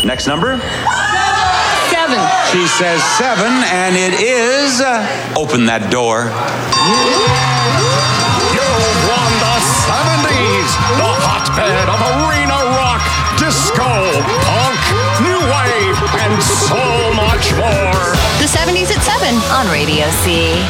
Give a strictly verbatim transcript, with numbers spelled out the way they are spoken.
Next number? Seven. She says seven, and it is... Uh, open that door. You've won the seventies, the hotbed of arena rock, disco, punk, new wave, and so much more. The seventies at seven on Radio C.